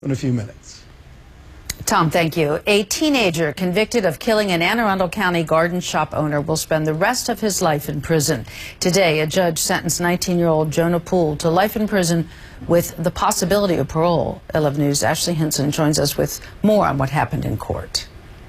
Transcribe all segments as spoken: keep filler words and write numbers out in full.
In a few minutes. Tom, thank you. A teenager convicted of killing an Anne Arundel County garden shop owner will spend the rest of his life in prison. Today, a judge sentenced nineteen-year-old Jonah Poole to life in prison with the possibility of parole. eleven News' Ashley Hinson joins us with more on what happened in court.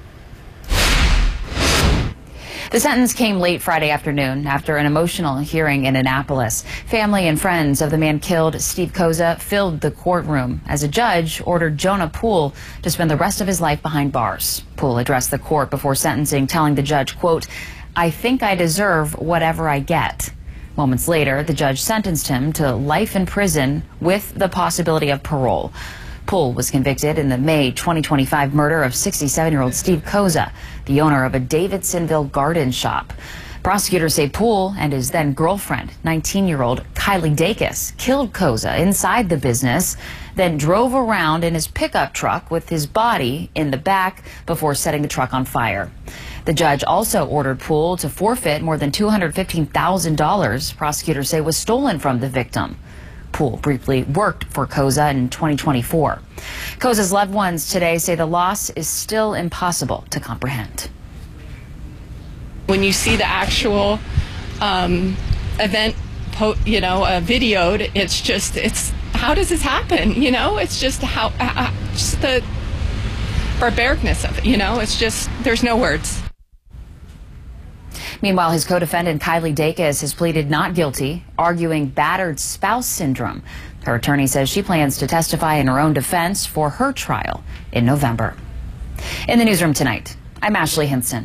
The sentence came late Friday afternoon after an emotional hearing in Annapolis. Family and friends of the man killed, Steve Koza, filled the courtroom as a judge ordered Jonah Poole to spend the rest of his life behind bars. Poole addressed the court before sentencing, telling the judge, quote, "I think I deserve whatever I get." Moments later, the judge sentenced him to life in prison with the possibility of parole. Poole was convicted in the May twenty twenty-five murder of sixty-seven-year-old Steve Koza, the owner of a Davidsonville garden shop. Prosecutors say Poole and his then-girlfriend, nineteen-year-old Kylie Dacus, killed Koza inside the business, then drove around in his pickup truck with his body in the back before setting the truck on fire. The judge also ordered Poole to forfeit more than two hundred fifteen thousand dollars prosecutors say was stolen from the victim. Poole briefly worked for Koza in twenty twenty-four. Koza's loved ones today say the loss is still impossible to comprehend. When you see the actual um, event, po you know, uh, videoed, it's just, it's, how does this happen? You know, it's just how, uh, just the barbaricness of it, you know, it's just, there's no words. Meanwhile, his co-defendant, Kylie Dacus, has pleaded not guilty, arguing battered spouse syndrome. Her attorney says she plans to testify in her own defense for her trial in November. In the newsroom tonight, I'm Ashley Hinson.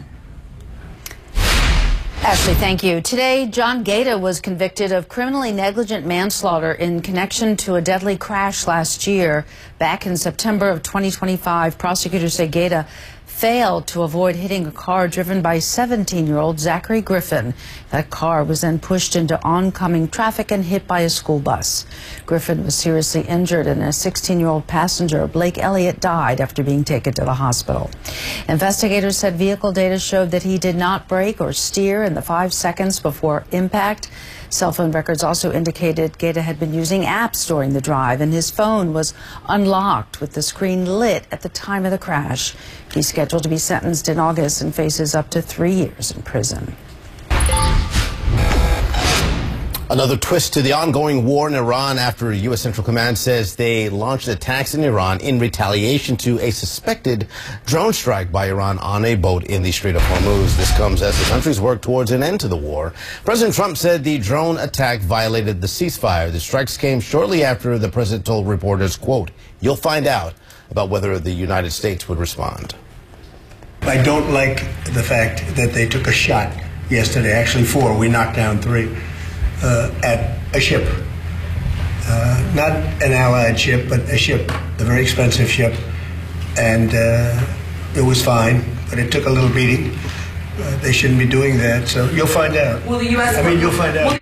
Ashley, thank you. Today, John Gaeta was convicted of criminally negligent manslaughter in connection to a deadly crash last year. Back in September of twenty twenty-five, prosecutors say Gaeta failed to avoid hitting a car driven by seventeen-year-old Zachary Griffin. That car was then pushed into oncoming traffic and hit by a school bus. Griffin was seriously injured, and a sixteen-year-old passenger, Blake Elliott, died after being taken to the hospital. Investigators said vehicle data showed that he did not brake or steer in the five seconds before impact. Cell phone records also indicated Gaeta had been using apps during the drive, and his phone was unlocked with the screen lit at the time of the crash. He's scheduled to be sentenced in August and faces up to three years in prison. Another twist to the ongoing war in Iran after U S Central Command says they launched attacks in Iran in retaliation to a suspected drone strike by Iran on a boat in the Strait of Hormuz. This comes as the countries work towards an end to the war. President Trump said the drone attack violated the ceasefire. The strikes came shortly after the president told reporters, quote, "You'll find out about whether the United States would respond." I don't like the fact that they took a shot yesterday, actually four, we knocked down three, uh, at a ship. Uh, not an Allied ship, but a ship, a very expensive ship. And uh, it was fine, but it took a little beating. Uh, they shouldn't be doing that, so you'll find out. Will the U S I mean, you'll find out.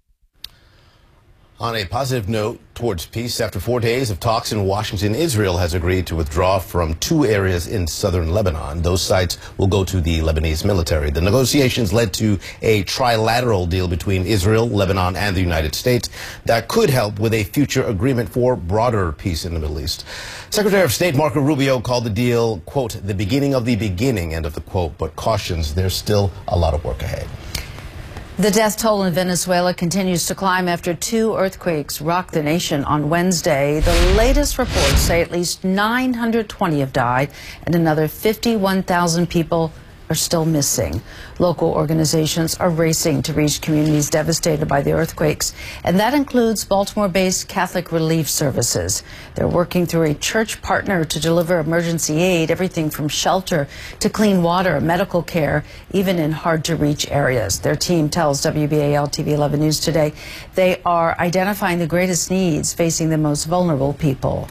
On a positive note towards peace, after four days of talks in Washington, Israel has agreed to withdraw from two areas in southern Lebanon. Those sites will go to the Lebanese military. The negotiations led to a trilateral deal between Israel, Lebanon, and the United States that could help with a future agreement for broader peace in the Middle East. Secretary of State Marco Rubio called the deal, quote, "the beginning of the beginning," end of the quote, but cautions there's still a lot of work ahead. The death toll in Venezuela continues to climb after two earthquakes rocked the nation on Wednesday. The latest reports say at least nine hundred twenty have died and another fifty-one thousand people are still missing. Local organizations are racing to reach communities devastated by the earthquakes, and that includes Baltimore-based Catholic Relief Services. They're working through a church partner to deliver emergency aid, everything from shelter to clean water, medical care, even in hard-to-reach areas. Their team tells W B A L T V eleven News today they are identifying the greatest needs facing the most vulnerable people.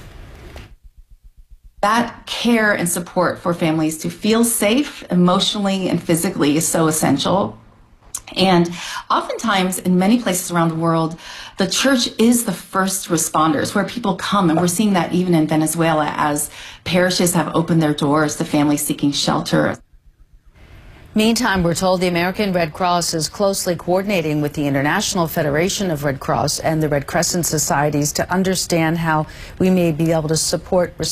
That care and support for families to feel safe emotionally and physically is so essential. And oftentimes, in many places around the world, the church is the first responders, where people come. And we're seeing that even in Venezuela as parishes have opened their doors to families seeking shelter. Meantime, we're told the American Red Cross is closely coordinating with the International Federation of Red Cross and the Red Crescent Societies to understand how we may be able to support